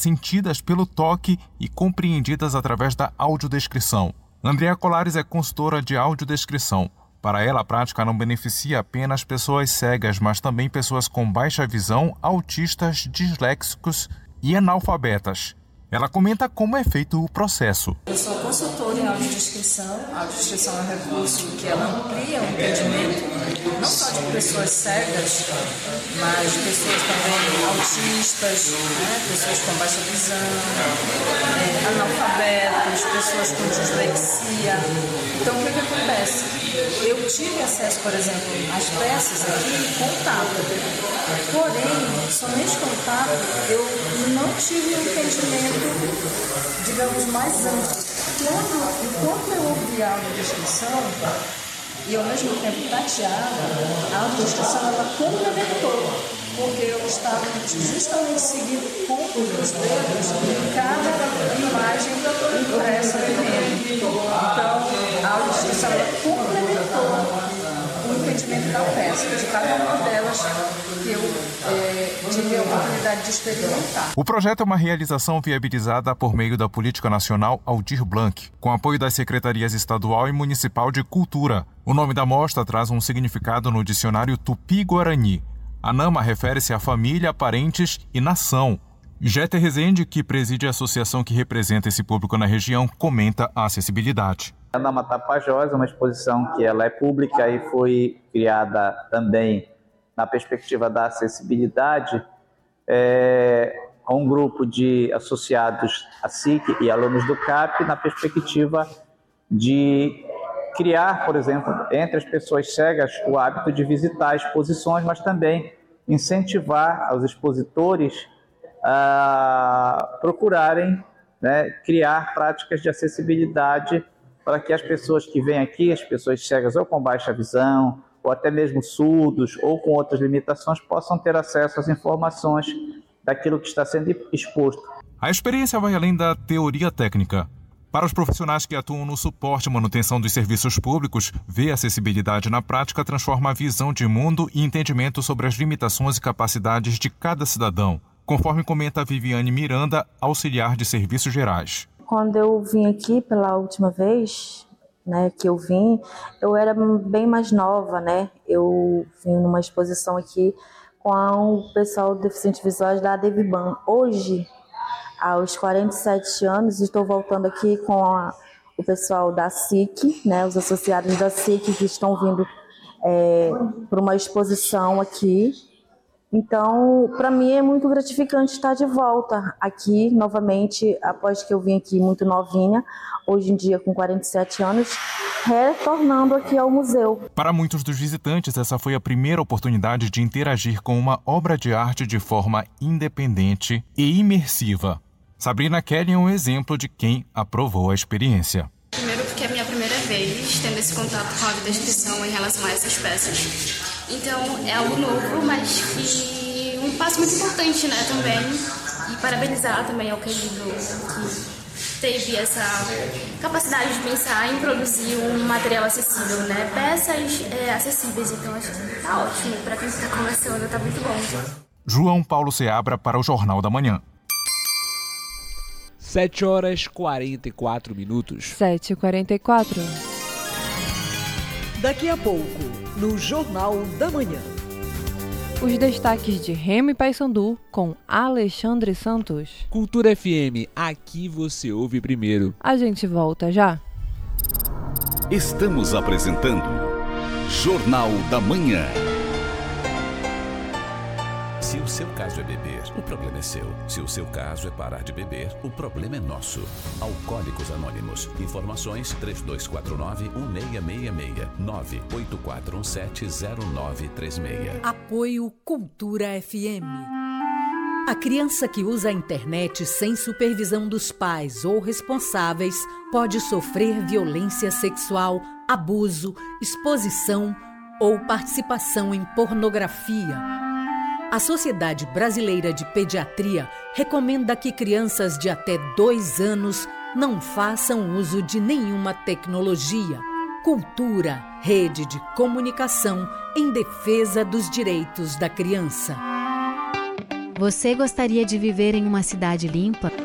sentidas pelo toque e compreendidas através da audiodescrição. Andrea Colares é consultora de audiodescrição. Para ela, a prática não beneficia apenas pessoas cegas, mas também pessoas com baixa visão, autistas, disléxicos e analfabetas. Ela comenta como é feito o processo. Eu sou consultora em audiodescrição. A audiodescrição é um recurso que ela amplia o entendimento, não só de pessoas cegas, mas de pessoas também autistas, pessoas com baixa visão, analfabetos, pessoas com dislexia. Então, o que acontece? Eu tive acesso, por exemplo, às peças aqui, contato. Porém, somente contato, eu não tive um entendimento, digamos, mais amplo. Enquanto eu ouvi a audiodescrição e ao mesmo tempo tateava, a audiodescrição ela complementou, porque eu estava justamente seguindo pontos dos dedos em cada imagem impressa ali. Então, a audiodescrição ela complementou o entendimento da peça, de cada uma delas que eu tive a oportunidade de experimentar. O projeto é uma realização viabilizada por meio da Política Nacional Aldir Blanc, com apoio das Secretarias Estadual e Municipal de Cultura. O nome da mostra traz um significado no dicionário Tupi-Guarani. A NAMA refere-se à família, parentes e nação. Jeter Rezende, que preside a associação que representa esse público na região, comenta a acessibilidade. A NAMA Tapajós é uma exposição que ela é pública e foi criada também na perspectiva da acessibilidade, com um grupo de associados à SIC e alunos do CAP, na perspectiva de criar, por exemplo, entre as pessoas cegas, o hábito de visitar exposições, mas também incentivar os expositores a procurarem, criar práticas de acessibilidade para que as pessoas que vêm aqui, as pessoas cegas ou com baixa visão, ou até mesmo surdos ou com outras limitações, possam ter acesso às informações daquilo que está sendo exposto. A experiência vai além da teoria técnica. Para os profissionais que atuam no suporte e manutenção dos serviços públicos, ver a acessibilidade na prática transforma a visão de mundo e entendimento sobre as limitações e capacidades de cada cidadão, conforme comenta a Viviane Miranda, auxiliar de serviços gerais. Quando eu vim aqui pela última vez, que eu vim, eu era bem mais nova, Eu vim numa exposição aqui com o pessoal deficiente visuais da Adeviban. Hoje, aos 47 anos, estou voltando aqui com o pessoal da SIC, os associados da SIC que estão vindo para uma exposição aqui. Então, para mim é muito gratificante estar de volta aqui novamente, após que eu vim aqui muito novinha, hoje em dia com 47 anos, retornando aqui ao museu. Para muitos dos visitantes, essa foi a primeira oportunidade de interagir com uma obra de arte de forma independente e imersiva. Sabrina Kelly é um exemplo de quem aprovou a experiência. Primeiro porque é a minha primeira vez tendo esse contato com a audiodescrição em relação a essas peças. Então é algo novo, mas que um passo muito importante, também. E parabenizar também ao Querido que teve essa capacidade de pensar em produzir um material acessível, Peças acessíveis, então acho que tá ótimo. Para quem está começando, tá muito bom. João Paulo Seabra para o Jornal da Manhã. 7h44. 7h44. Daqui a pouco, no Jornal da Manhã. Os destaques de Remo e Paysandu com Alexandre Santos. Cultura FM, aqui você ouve primeiro. A gente volta já. Estamos apresentando Jornal da Manhã. Se o seu caso é beber, o problema é seu. Se o seu caso é parar de beber, o problema é nosso. Alcoólicos Anônimos. Informações 3249-1666. 984170936. Apoio Cultura FM. A criança que usa a internet sem supervisão dos pais ou responsáveis pode sofrer violência sexual, abuso, exposição ou participação em pornografia. A Sociedade Brasileira de Pediatria recomenda que crianças de até 2 anos não façam uso de nenhuma tecnologia. Cultura, rede de comunicação em defesa dos direitos da criança. Você gostaria de viver em uma cidade limpa?